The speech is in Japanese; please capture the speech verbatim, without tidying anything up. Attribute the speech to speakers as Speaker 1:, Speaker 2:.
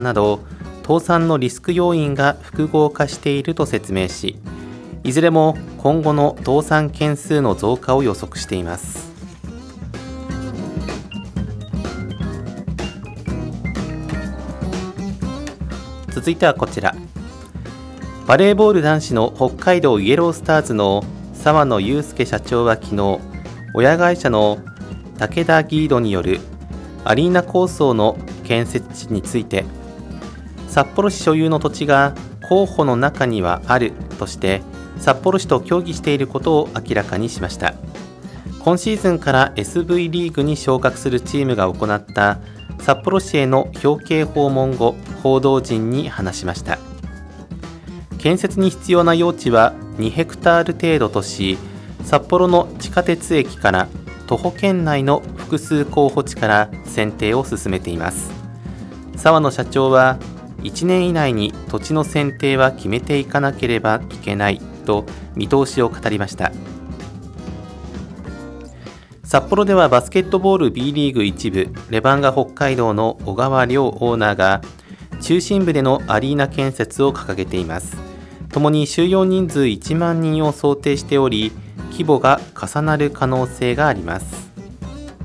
Speaker 1: など倒産のリスク要因が複合化していると説明し、いずれも今後の倒産件数の増加を予測しています。続いてはこちら、バレーボール男子の北海道イエロースターズの沢野雄介社長は昨日、親会社の武田ギードによるアリーナ構想の建設地について、札幌市所有の土地が候補の中にはあるとして札幌市と協議していることを明らかにしました。今シーズンから エスブイ リーグに昇格するチームが行った札幌市への表敬訪問後、報道陣に話しました。建設に必要な用地はにヘクタール程度とし、札幌の地下鉄駅から徒歩圏内の複数候補地から選定を進めています。沢野社長はいちねん以内に土地の選定は決めていかなければいけないと見通しを語りました。札幌ではバスケットボール B リーグ一部レバンガ北海道の小川亮オーナーが中心部でのアリーナ建設を掲げています。ともに収容人数いちまんにんを想定しており、規模が重なる可能性があります。